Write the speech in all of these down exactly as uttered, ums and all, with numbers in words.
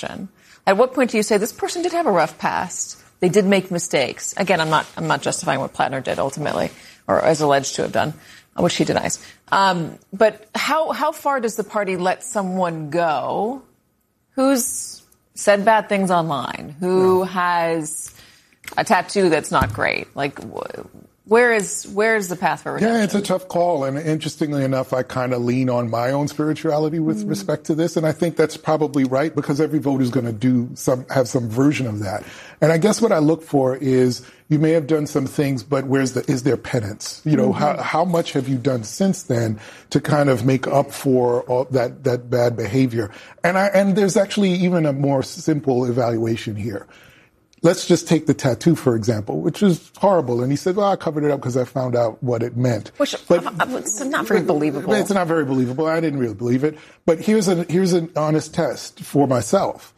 election? At what point do you say this person did have a rough past? They did make mistakes. Again, I'm not I'm not justifying what Plattner did ultimately, or is alleged to have done, which he denies. Um, but how how far does the party let someone go who's said bad things online, who yeah. has a tattoo that's not great? Like, where is where is the path for redemption? Yeah, it's a tough call. And interestingly enough, I kind of lean on my own spirituality with mm-hmm. respect to this. And I think that's probably right, because every voter is going to do some, have some version of that. And I guess what I look for is, you may have done some things, but where's the, is there penance? You know, mm-hmm. how, how much have you done since then to kind of make up for all that, that bad behavior? And I, and there's actually even a more simple evaluation here. Let's just take the tattoo, for example, which is horrible. And he said, well, I covered it up because I found out what it meant. Which, but, it's not very believable. It's not very believable. I didn't really believe it. But here's an, here's an honest test for myself.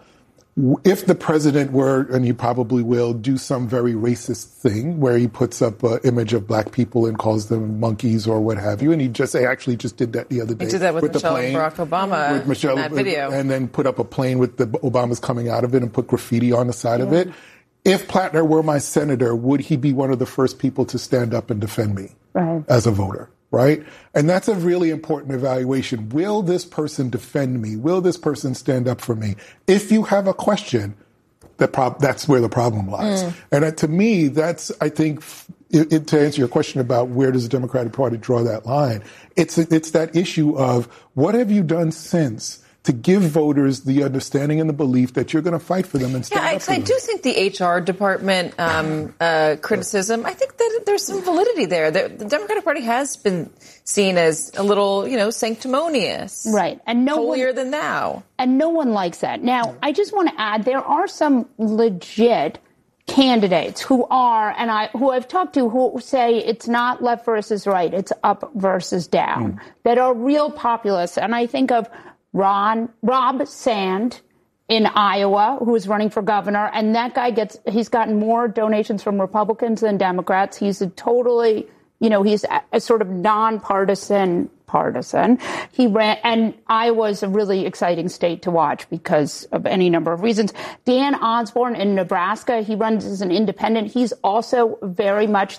If the president were, and he probably will, do some very racist thing where he puts up an image of black people and calls them monkeys or what have you, and he just say, actually just did that the other day. He did that with, with Michelle the plane, and Barack Obama with Michelle, in that video. And then put up a plane with the Obamas coming out of it and put graffiti on the side yeah. of it. If Plattner were my senator, would he be one of the first people to stand up and defend me right. as a voter? Right? And that's a really important evaluation. Will this person defend me? Will this person stand up for me? If you have a question, that prob- that's where the problem lies. Mm. And uh, to me, that's, I think, it, it, to answer your question about where does the Democratic Party draw that line, it's, it's that issue of what have you done since to give voters the understanding and the belief that you're going to fight for them and stand yeah, up I, for I them. do think the H R department um, uh, criticism, I think that there's some validity there. The, the Democratic Party has been seen as a little, you know, sanctimonious. Right. And no holier one, than thou. And no one likes that. Now, I just want to add, there are some legit candidates who are, and I, who I've talked to, who say it's not left versus right, it's up versus down, mm. that are real populists. And I think of Ron, Rob Sand in Iowa, who is running for governor, and that guy gets, he's gotten more donations from Republicans than Democrats. He's a totally, you know, he's a, a sort of nonpartisan partisan. He ran, and Iowa is a really exciting state to watch because of any number of reasons. Dan Osborne in Nebraska, he runs as an independent. He's also very much